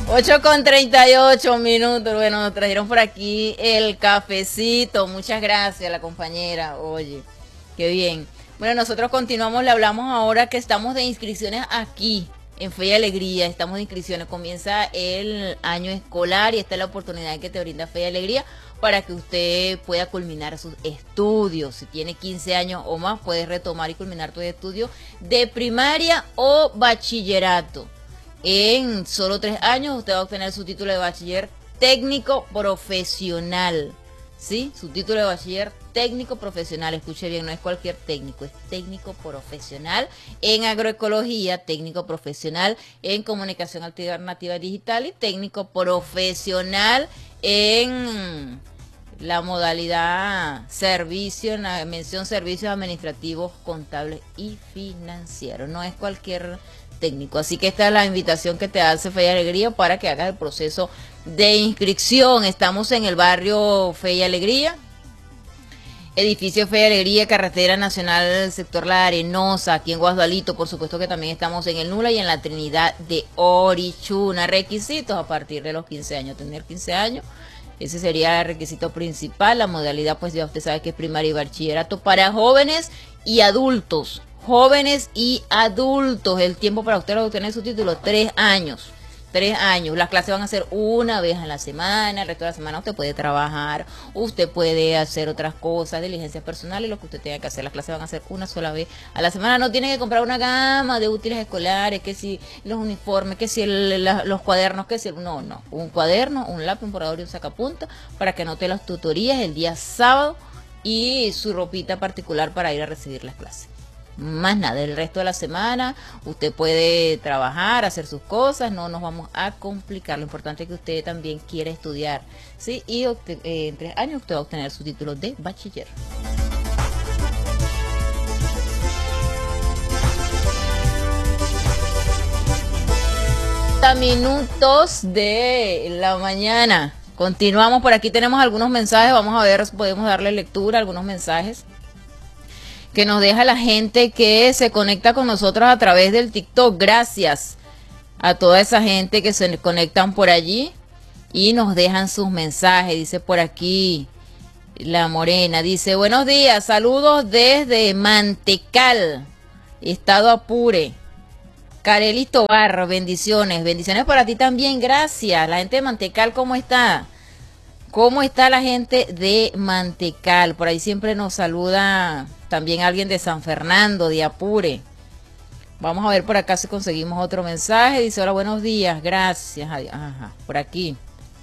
8:38. Bueno, nos trajeron por aquí el cafecito. Muchas gracias a la compañera. Oye, qué bien. Bueno, nosotros continuamos, le hablamos ahora que estamos de inscripciones aquí en Fe y Alegría. Estamos de inscripciones. Comienza el año escolar y esta es la oportunidad que te brinda Fe y Alegría para que usted pueda culminar sus estudios. Si tiene 15 años o más, puedes retomar y culminar tus estudios de primaria o bachillerato. En solo 3 años usted va a obtener su título de bachiller técnico profesional, ¿sí? Su título de bachiller técnico profesional, escuche bien, no es cualquier técnico, es técnico profesional en agroecología, técnico profesional en comunicación alternativa digital y técnico profesional en la modalidad servicio, en la mención servicios administrativos, contables y financieros. No es cualquier técnico. Así que esta es la invitación que te hace Fe y Alegría para que hagas el proceso de inscripción. Estamos en el barrio Fe y Alegría, edificio Fe y Alegría, carretera nacional del sector La Arenosa, aquí en Guasdualito. Por supuesto que también estamos en el Nula y en la Trinidad de Orichuna. Requisitos a partir de los 15 años, tener 15 años. Ese sería el requisito principal. La modalidad, pues ya usted sabe que es primaria y bachillerato para jóvenes y adultos. Jóvenes y adultos. El tiempo para usted obtener su título, 3 años. 3 años. Las clases van a ser una vez a la semana. El resto de la semana usted puede trabajar, usted puede hacer otras cosas, diligencias personales, lo que usted tenga que hacer. Las clases van a ser una sola vez a la semana. No tiene que comprar una gama de útiles escolares, que si los uniformes, que si los cuadernos, que si... No. Un cuaderno, un lápiz, un borrador y un sacapunta para que anote las tutorías el día sábado y su ropita particular para ir a recibir las clases. Más nada, el resto de la semana usted puede trabajar, hacer sus cosas, no nos vamos a complicar. Lo importante es que usted también quiere estudiar, ¿sí? Y en 3 años usted va a obtener su título de bachiller. Minutos de la mañana. Continuamos por aquí, tenemos algunos mensajes, vamos a ver, podemos darle lectura a algunos mensajes que nos deja la gente que se conecta con nosotros a través del TikTok. Gracias a toda esa gente que se conectan por allí y nos dejan sus mensajes. Dice por aquí la Morena, dice: buenos días, saludos desde Mantecal, estado Apure. Carely Tobar, bendiciones para ti también, gracias. La gente de Mantecal, ¿cómo está? ¿Cómo está la gente de Mantecal? Por ahí siempre nos saluda también alguien de San Fernando, de Apure. Vamos a ver por acá si conseguimos otro mensaje. Dice: hola, buenos días, gracias. Ajá, por aquí.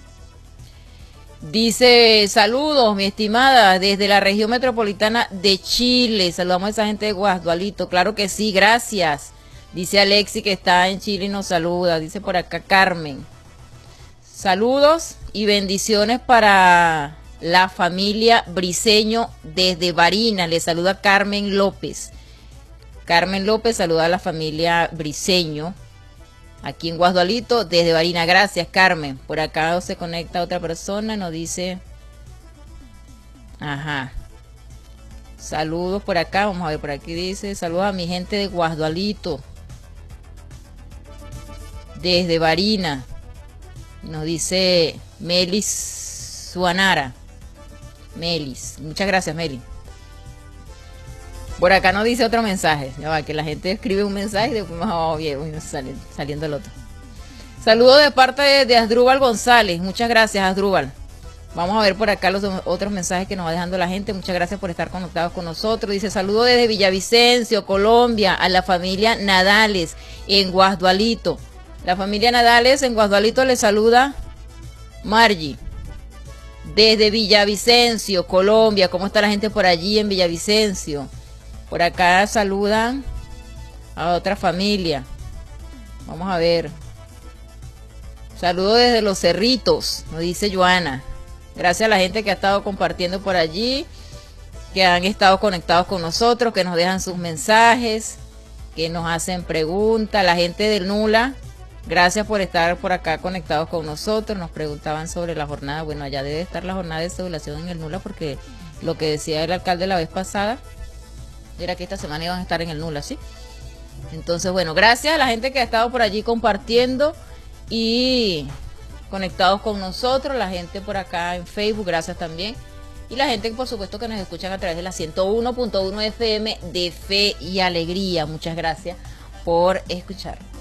Dice: saludos, mi estimada, desde la región metropolitana de Chile. Saludamos a esa gente de Guasdualito. Claro que sí, gracias. Dice Alexi que está en Chile y nos saluda. Dice por acá Carmen: saludos y bendiciones para la familia Briceño desde Barinas. Le saluda Carmen López. Carmen López saluda a la familia Briceño aquí en Guasdualito desde Barinas. Gracias, Carmen. Por acá se conecta otra persona, nos dice: ajá, saludos por acá. Vamos a ver, por aquí dice: saludos a mi gente de Guasdualito desde Barinas. Nos dice Melis Suanara. Melis, muchas gracias, Melis. Por acá nos dice otro mensaje. Ya va, que la gente escribe un mensaje y después más abajo viene saliendo el otro. Saludos de parte de Asdrúbal González. Muchas gracias, Asdrúbal. Vamos a ver por acá los otros mensajes que nos va dejando la gente. Muchas gracias por estar conectados con nosotros. Dice: saludos desde Villavicencio, Colombia, a la familia Nadales en Guasdualito. La familia Nadales en Guasdualito le saluda Margie. Desde Villavicencio, Colombia. ¿Cómo está la gente por allí en Villavicencio? Por acá saludan a otra familia. Vamos a ver. Saludos desde Los Cerritos, nos dice Joana. Gracias a la gente que ha estado compartiendo por allí, que han estado conectados con nosotros, que nos dejan sus mensajes, que nos hacen preguntas. La gente del Nula, gracias por estar por acá conectados con nosotros. Nos preguntaban sobre la jornada. Bueno, allá debe estar la jornada de cedulación en el Nula, porque lo que decía el alcalde la vez pasada era que esta semana iban a estar en el Nula, ¿sí? Entonces, bueno, gracias a la gente que ha estado por allí compartiendo y conectados con nosotros, la gente por acá en Facebook, gracias también. Y la gente, por supuesto, que nos escuchan a través de la 101.1 FM de Fe y Alegría. Muchas gracias por escuchar.